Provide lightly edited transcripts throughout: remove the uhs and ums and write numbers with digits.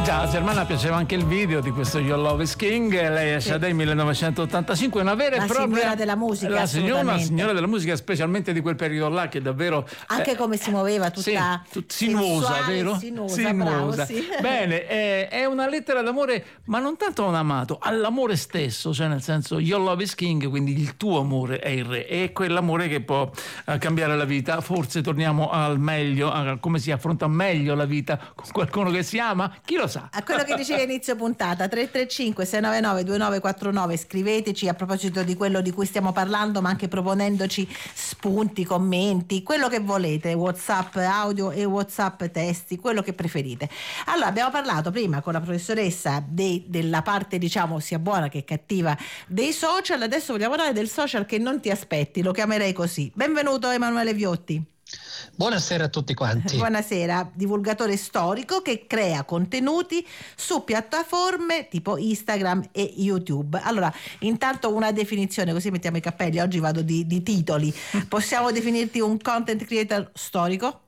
Già, a Germana piaceva anche il video di questo Your Love is King, lei esce Sì. Del 1985, una vera e propria signora della musica, una assolutamente. signora della musica, specialmente di quel periodo là, che davvero Anche come si muoveva, tutta sinuosa, sensuale, vero? sinuosa, bravo, sì. Bene, è una lettera d'amore, ma non tanto a un amato, all'amore stesso, cioè nel senso Your Love is King, quindi il tuo amore è il re, è quell'amore che può cambiare la vita. Forse torniamo al meglio, a come si affronta meglio la vita con qualcuno che si ama, chi lo sa. A quello che dicevi inizio puntata, 335-699-2949, scriveteci a proposito di quello di cui stiamo parlando, ma anche proponendoci spunti, commenti, quello che volete, WhatsApp audio e WhatsApp testi, quello che preferite. Allora, abbiamo parlato prima con la professoressa della parte, diciamo, sia buona che cattiva dei social, adesso vogliamo parlare del social che non ti aspetti, lo chiamerei così. Benvenuto Emanuele Viotti. Buonasera a tutti quanti. Buonasera, divulgatore storico che crea contenuti su piattaforme tipo Instagram e YouTube. Allora, intanto una definizione, così mettiamo i cappelli, oggi vado di titoli. Possiamo definirti un content creator storico?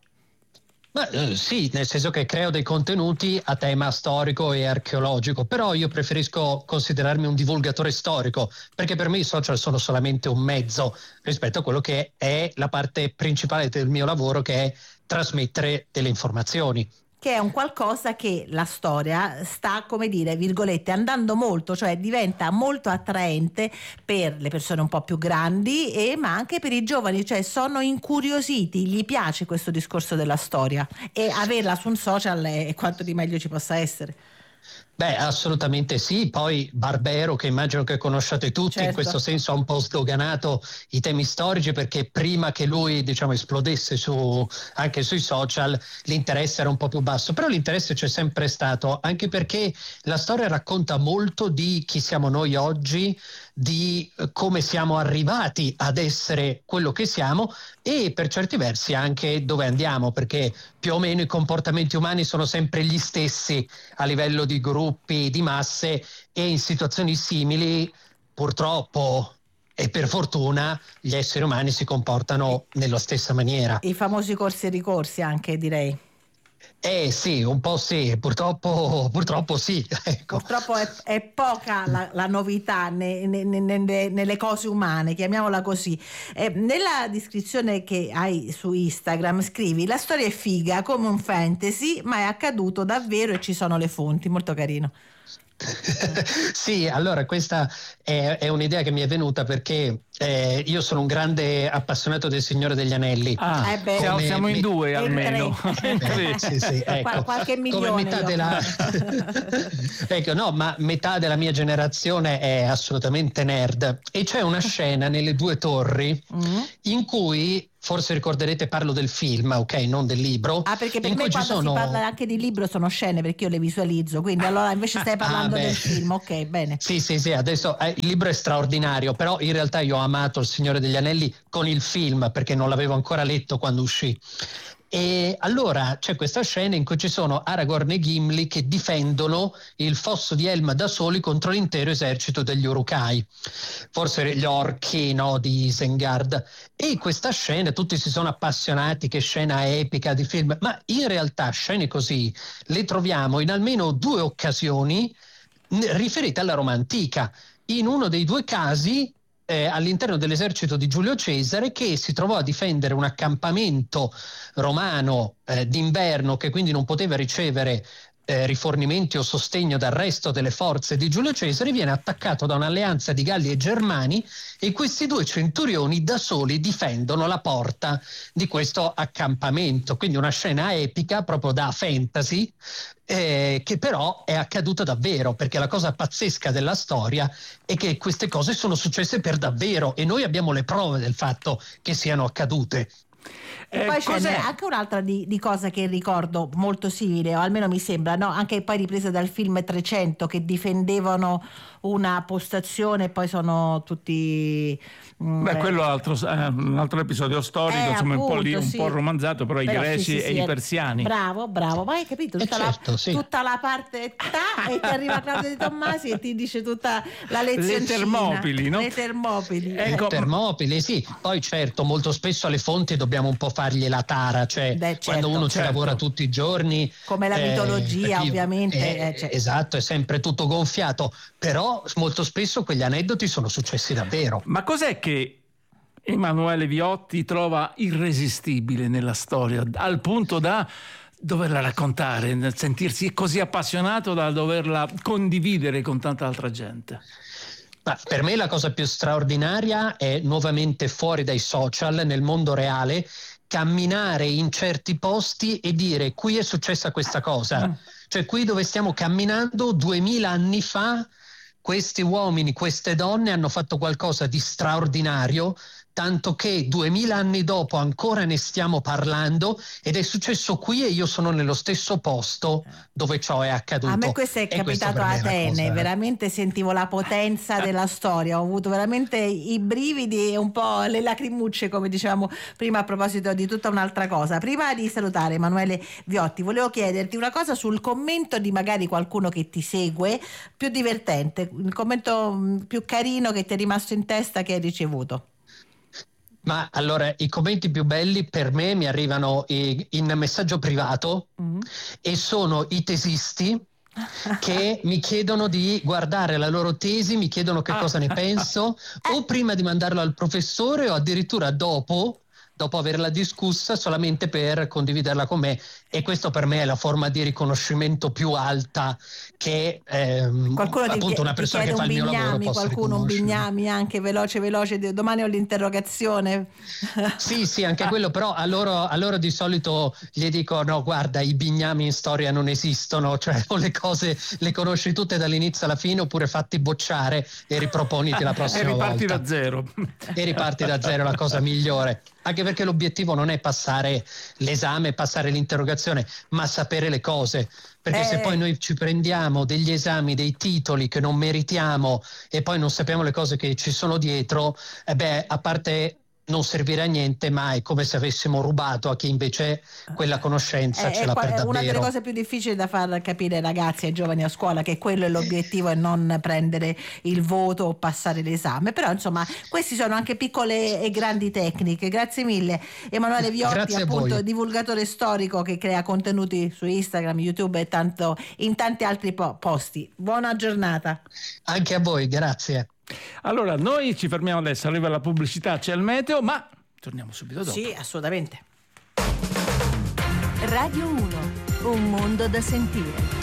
Sì, nel senso che creo dei contenuti a tema storico e archeologico, però io preferisco considerarmi un divulgatore storico, perché per me i social sono solamente un mezzo rispetto a quello che è la parte principale del mio lavoro, che è trasmettere delle informazioni. Che è un qualcosa che la storia sta, come dire, virgolette, andando molto, cioè diventa molto attraente per le persone un po' più grandi ma anche per i giovani, cioè sono incuriositi, gli piace questo discorso della storia e averla su un social è quanto di meglio ci possa essere. Beh, assolutamente sì. Poi Barbero, che immagino che conosciate tutti, certo, in questo senso ha un po' sdoganato i temi storici, perché prima che lui, diciamo, esplodesse anche sui social, l'interesse era un po' più basso, però l'interesse c'è sempre stato, anche perché la storia racconta molto di chi siamo noi oggi, di come siamo arrivati ad essere quello che siamo e per certi versi anche dove andiamo, perché più o meno i comportamenti umani sono sempre gli stessi a livello di gruppi, di masse, e in situazioni simili purtroppo e per fortuna gli esseri umani si comportano nella stessa maniera. I famosi corsi e ricorsi anche, direi. Sì, un po' sì, purtroppo sì. Ecco. Purtroppo è poca la novità nelle cose umane, chiamiamola così. Nella descrizione che hai su Instagram scrivi: la storia è figa come un fantasy, ma è accaduto davvero e ci sono le fonti. Molto carino. Sì, allora questa è un'idea che mi è venuta perché io sono un grande appassionato del Signore degli Anelli. Siamo in due almeno. Sì, ecco. Qualche milione. Come metà ecco, no, ma metà della mia generazione è assolutamente nerd, e c'è una scena nelle Due Torri in cui, forse ricorderete, parlo del film, ok, non del libro. Perché per me quando si parla anche di libro sono scene, perché io le visualizzo, quindi allora invece stai parlando del film, ok, bene. Sì, adesso il libro è straordinario, però in realtà io ho amato Il Signore degli Anelli con il film, perché non l'avevo ancora letto quando uscì. E allora c'è questa scena in cui ci sono Aragorn e Gimli che difendono il fosso di Helm da soli contro l'intero esercito degli Uruk-hai, forse gli orchi, no, di Isengard. E questa scena, tutti si sono appassionati, che scena epica di film, ma in realtà scene così le troviamo in almeno 2 occasioni riferite alla Roma antica. In uno dei 2 casi all'interno dell'esercito di Giulio Cesare, che si trovò a difendere un accampamento romano d'inverno, che quindi non poteva ricevere rifornimenti o sostegno dal resto delle forze di Giulio Cesare, viene attaccato da un'alleanza di Galli e Germani, e questi 2 centurioni da soli difendono la porta di questo accampamento. Quindi una scena epica proprio da fantasy, che però è accaduta davvero, perché la cosa pazzesca della storia è che queste cose sono successe per davvero e noi abbiamo le prove del fatto che siano accadute. E poi c'è anche un'altra di cosa che ricordo molto simile, o almeno mi sembra, no? Anche poi ripresa dal film 300, che difendevano una postazione e poi sono tutti quello è un altro episodio storico, insomma, appunto, un po' romanzato, però i greci e i persiani. Bravo, ma hai capito tutta la parte e ti arriva Claudio De Tommasi e ti dice tutta la lezioncina. Le Termopili, no? Le Termopili. Le Termopili, sì. Poi certo, molto spesso alle fonti dobbiamo dobbiamo un po' fargli la tara, cioè quando uno ci lavora tutti i giorni, come la mitologia ovviamente, esatto, è sempre tutto gonfiato, però molto spesso quegli aneddoti sono successi davvero. Ma cos'è che Emanuele Viotti trova irresistibile nella storia, al punto da doverla raccontare, sentirsi così appassionato da doverla condividere con tanta altra gente? Ma per me la cosa più straordinaria è, nuovamente fuori dai social, nel mondo reale, camminare in certi posti e dire: qui è successa questa cosa, cioè qui dove stiamo camminando 2000 anni fa questi uomini, queste donne hanno fatto qualcosa di straordinario, tanto che 2000 anni dopo ancora ne stiamo parlando ed è successo qui e io sono nello stesso posto dove ciò è accaduto. A me questo è capitato a Atene, veramente sentivo la potenza della storia, ho avuto veramente i brividi e un po' le lacrimucce, come dicevamo prima a proposito di tutta un'altra cosa. Prima di salutare Emanuele Viotti, volevo chiederti una cosa sul commento di magari qualcuno che ti segue, più divertente, il commento più carino che ti è rimasto in testa che hai ricevuto. Ma allora, i commenti più belli per me mi arrivano in messaggio privato e sono i tesisti che mi chiedono di guardare la loro tesi, mi chiedono che cosa ne penso, o prima di mandarlo al professore o addirittura dopo averla discussa, solamente per condividerla con me. E questo per me è la forma di riconoscimento più alta che appunto una persona che fa il mio lavoro possa qualcuno un bignami anche veloce, domani ho l'interrogazione. Sì, anche quello, però a loro di solito gli dico: no, guarda, i bignami in storia non esistono, cioè le cose le conosci tutte dall'inizio alla fine, oppure fatti bocciare e riproponiti la prossima volta. E riparti da zero, la cosa migliore. Anche perché l'obiettivo non è passare l'esame, passare l'interrogazione, ma sapere le cose. Perché se poi noi ci prendiamo degli esami, dei titoli che non meritiamo e poi non sappiamo le cose che ci sono dietro, a parte non servirà a niente, ma è come se avessimo rubato a chi invece quella conoscenza ce l'ha per davvero. È una delle cose più difficili da far capire ai ragazzi e ai giovani a scuola, che quello è l'obiettivo e non prendere il voto o passare l'esame. Però insomma questi sono anche piccole e grandi tecniche. Grazie mille Emanuele Viotti, appunto divulgatore storico che crea contenuti su Instagram, YouTube e in tanti altri posti. Buona giornata. Anche a voi, grazie. Allora, noi ci fermiamo adesso, arriva la pubblicità, c'è il meteo, ma torniamo subito dopo. Sì, assolutamente. Radio 1, un mondo da sentire.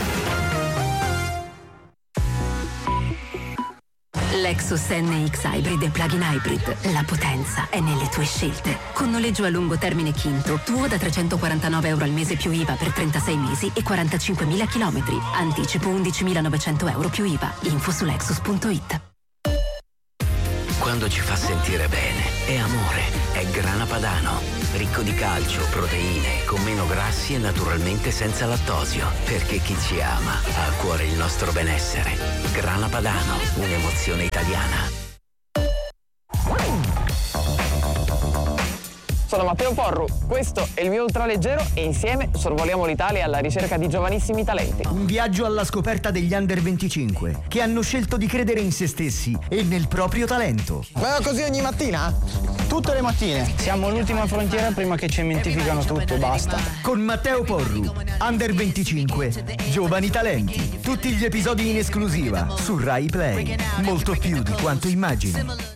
Lexus NX Hybrid e Plug-in Hybrid. La potenza è nelle tue scelte. Con noleggio a lungo termine Kinto, tuo da €349 al mese più IVA per 36 mesi e 45.000 chilometri. Anticipo €11.900 più IVA. Info su Lexus.it. Quando ci fa sentire bene, è amore, è Grana Padano. Ricco di calcio, proteine, con meno grassi e naturalmente senza lattosio. Perché chi ci ama ha a cuore il nostro benessere. Grana Padano, un'emozione italiana. Sono Matteo Porru, questo è il mio ultraleggero e insieme sorvoliamo l'Italia alla ricerca di giovanissimi talenti. Un viaggio alla scoperta degli under 25 che hanno scelto di credere in se stessi e nel proprio talento. Ma così ogni mattina? Tutte le mattine. Siamo l'ultima frontiera prima che cementificano tutto, basta. Con Matteo Porru, Under 25, Giovani Talenti. Tutti gli episodi in esclusiva su Rai Play. Molto più di quanto immagini.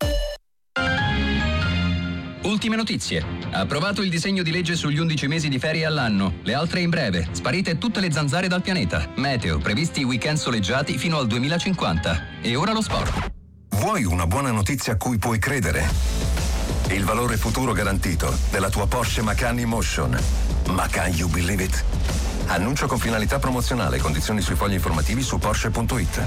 Ultime notizie. Approvato il disegno di legge sugli 11 mesi di ferie all'anno. Le altre in breve. Sparite tutte le zanzare dal pianeta. Meteo. Previsti weekend soleggiati fino al 2050. E ora lo sport. Vuoi una buona notizia a cui puoi credere? Il valore futuro garantito della tua Porsche Macan E-Motion. Macan, you believe it? Annuncio con finalità promozionale. Condizioni sui fogli informativi su Porsche.it.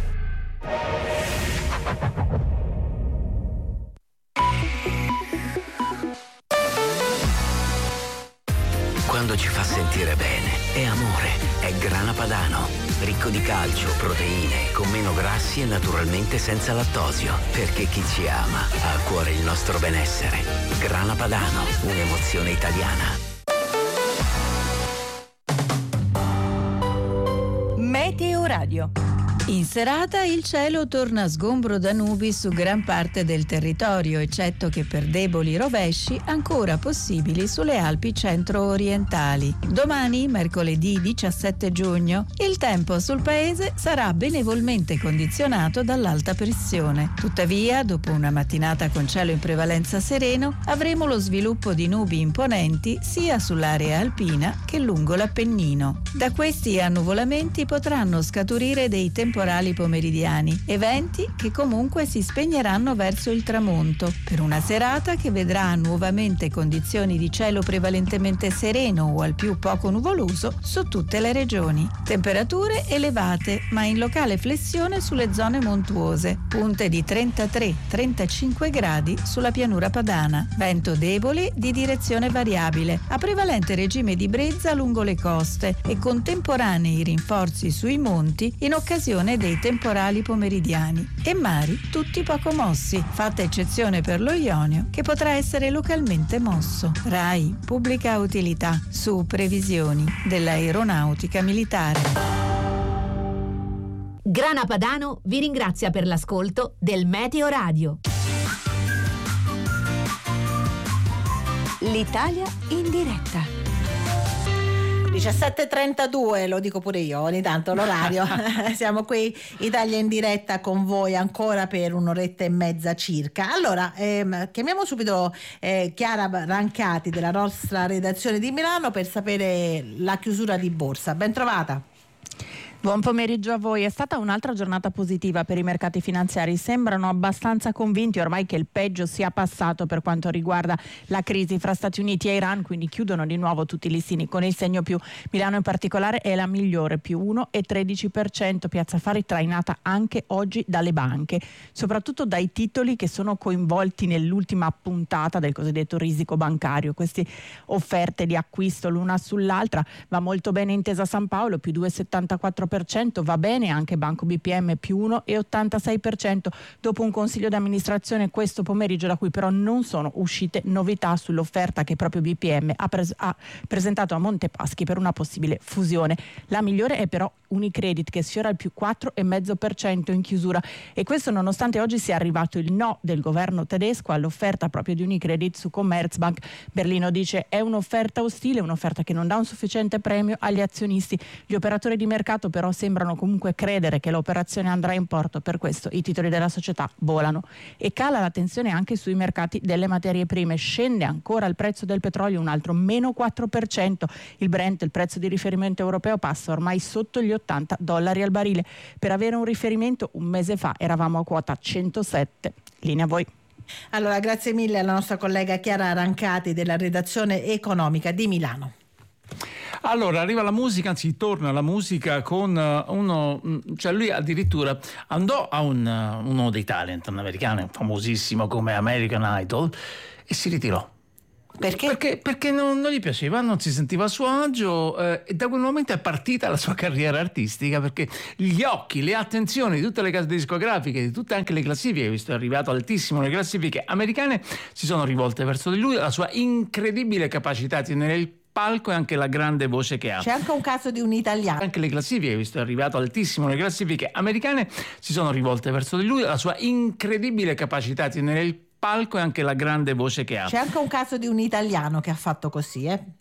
Quando ci fa sentire bene, è amore, è Grana Padano. Ricco di calcio, proteine, con meno grassi e naturalmente senza lattosio. Perché chi ci ama ha a cuore il nostro benessere. Grana Padano, un'emozione italiana. Meteo Radio. In serata il cielo torna sgombro da nubi su gran parte del territorio, eccetto che per deboli rovesci ancora possibili sulle Alpi centro-orientali. Domani, mercoledì 17 giugno, il tempo sul paese sarà benevolmente condizionato dall'alta pressione. Tuttavia, dopo una mattinata con cielo in prevalenza sereno, avremo lo sviluppo di nubi imponenti sia sull'area alpina che lungo l'Appennino. Da questi annuvolamenti potranno scaturire dei temporali pomeridiani, eventi che comunque si spegneranno verso il tramonto, per una serata che vedrà nuovamente condizioni di cielo prevalentemente sereno o al più poco nuvoloso su tutte le regioni. Temperature elevate, ma in locale flessione sulle zone montuose, punte di 33-35 gradi sulla pianura padana. Vento debole di direzione variabile, a prevalente regime di brezza lungo le coste e contemporanei rinforzi sui monti in occasione dei temporali pomeridiani, e mari tutti poco mossi, fatta eccezione per lo Ionio che potrà essere localmente mosso. RAI Pubblica Utilità, su previsioni dell'aeronautica militare. Grana Padano vi ringrazia per l'ascolto del Meteo Radio. L'Italia in diretta. 17:32, lo dico pure io, ogni tanto l'orario. Siamo qui, Italia in diretta con voi ancora per un'oretta e mezza circa. Allora, chiamiamo subito Chiara Rancati della nostra redazione di Milano per sapere la chiusura di borsa. Ben trovata. Buon pomeriggio a voi. È stata un'altra giornata positiva per i mercati finanziari. Sembrano abbastanza convinti ormai che il peggio sia passato per quanto riguarda la crisi fra Stati Uniti e Iran, quindi chiudono di nuovo tutti i listini con il segno più. Milano in particolare è la migliore, più 1,13%, Piazza Affari trainata anche oggi dalle banche, soprattutto dai titoli che sono coinvolti nell'ultima puntata del cosiddetto risico bancario. Queste offerte di acquisto l'una sull'altra, va molto bene Intesa San Paolo, più 2,74%, va bene anche Banco BPM, più 1,86%, dopo un consiglio di amministrazione questo pomeriggio da cui però non sono uscite novità sull'offerta che proprio BPM ha presentato a Montepaschi per una possibile fusione. La migliore è però Unicredit, che sfiora il più 4,5% in chiusura, e questo nonostante oggi sia arrivato il no del governo tedesco all'offerta proprio di Unicredit su Commerzbank. Berlino dice è un'offerta ostile, un'offerta che non dà un sufficiente premio agli azionisti. Gli operatori di mercato però sembrano comunque credere che l'operazione andrà in porto, per questo i titoli della società volano. E cala la tensione anche sui mercati delle materie prime, scende ancora il prezzo del petrolio, un altro meno 4%, il Brent, il prezzo di riferimento europeo, passa ormai sotto gli $80 al barile. Per avere un riferimento, un mese fa eravamo a quota 107. Linea a voi. Allora, grazie mille alla nostra collega Chiara Rancati della redazione economica di Milano. Allora arriva la musica, anzi torna la musica con uno, cioè lui addirittura andò a uno dei talent americani famosissimo come American Idol e si ritirò. Perché? Perché non gli piaceva, non si sentiva a suo agio, e da quel momento è partita la sua carriera artistica, perché gli occhi, le attenzioni di tutte le case discografiche, di tutte anche le classifiche, visto è arrivato altissimo le classifiche americane, si sono rivolte verso di lui, la sua incredibile capacità di tenere il palco e anche la grande voce che ha. C'è anche un caso di un italiano. Anche le classifiche, visto è arrivato altissimo le classifiche americane, si sono rivolte verso di lui, la sua incredibile capacità di tenere il palco e anche la grande voce che ha. C'è anche un caso di un italiano che ha fatto così,